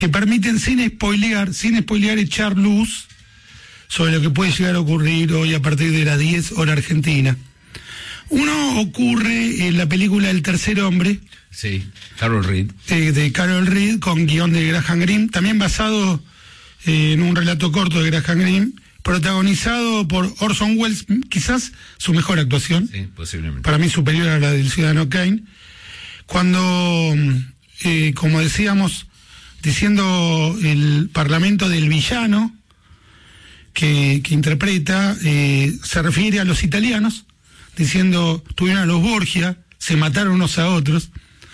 que permiten sin spoilear, echar luz sobre lo que puede llegar a ocurrir hoy a partir de las 10 hora argentina. Uno ocurre en la película El tercer hombre. Sí, Carol Reed. De Carol Reed, con guión de Graham Greene, también basado en un relato corto de Graham Greene, protagonizado por Orson Welles, quizás su mejor actuación. Sí, posiblemente. Para mí superior a la del Ciudadano Kane. Cuando, como decíamos, diciendo el parlamento del villano que interpreta, se refiere a los italianos, diciendo, tuvieron a los Borgia, se mataron unos a otros,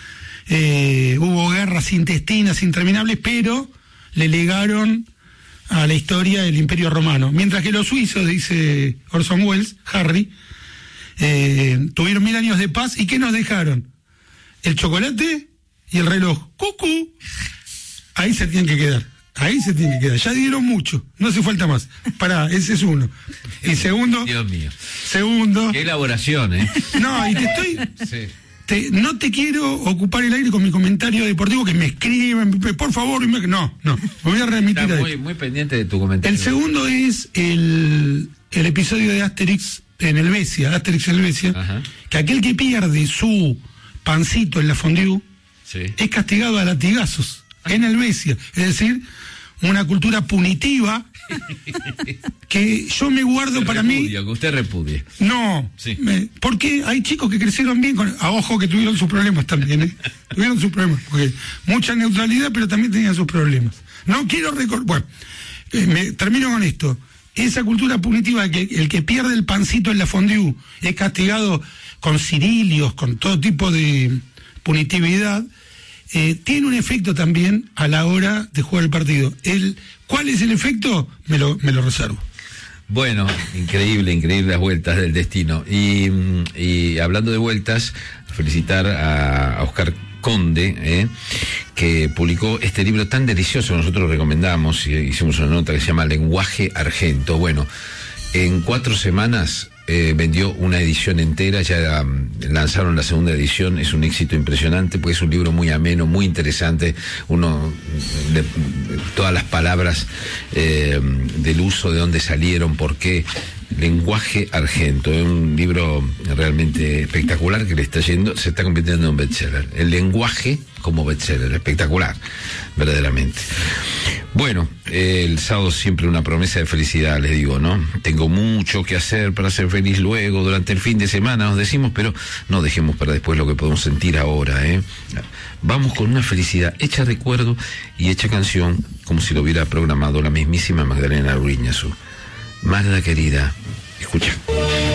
hubo guerras intestinas interminables, pero le legaron a la historia el Imperio Romano. Mientras que los suizos, dice Orson Welles, Harry, tuvieron 1000 años de paz, ¿y qué nos dejaron? El chocolate y el reloj. ¡Cucú! Ahí se tienen que quedar. Ya dieron mucho, no hace falta más. Pará, ese es uno. Y segundo... Dios mío. Segundo... Qué elaboración, No, y te estoy... Sí. No te quiero ocupar el aire con mi comentario deportivo, que me escriben, por favor, no, me voy a remitir Está ahí. muy pendiente de tu comentario. El segundo es el episodio de Asterix en Helvecia, Ajá. Que aquel que pierde su pancito en la fondue es castigado a latigazos en Helvecia, es decir, una cultura punitiva que yo me guardo para mí. Que usted repudie. No, sí. Porque hay chicos que crecieron bien, a ojo que tuvieron sus problemas también, tuvieron sus problemas, porque mucha neutralidad, pero también tenían sus problemas. No quiero recordar, termino con esto. Esa cultura punitiva, que el que pierde el pancito en la fondue es castigado con cirilios, con todo tipo de punitividad, tiene un efecto también a la hora de jugar el partido. ¿Cuál es el efecto? Me lo reservo. Bueno, increíble las vueltas del destino. Y hablando de vueltas, felicitar a Oscar Conde, que publicó este libro tan delicioso. Nosotros lo recomendamos y hicimos una nota que se llama Lenguaje Argento. Bueno, en 4 semanas vendió una edición entera, ya lanzaron la segunda edición, es un éxito impresionante, porque es un libro muy ameno, muy interesante, todas las palabras del uso, de dónde salieron, por qué. Lenguaje Argento, es un libro realmente espectacular que le está se está convirtiendo en un bestseller. El lenguaje como bestseller, espectacular, verdaderamente. Bueno, el sábado siempre una promesa de felicidad, les digo, ¿no? Tengo mucho que hacer para ser feliz luego, durante el fin de semana, nos decimos, pero no dejemos para después lo que podemos sentir ahora, Vamos con una felicidad hecha recuerdo y hecha canción, como si lo hubiera programado la mismísima Magdalena Ruiñazú. Magda querida, escucha.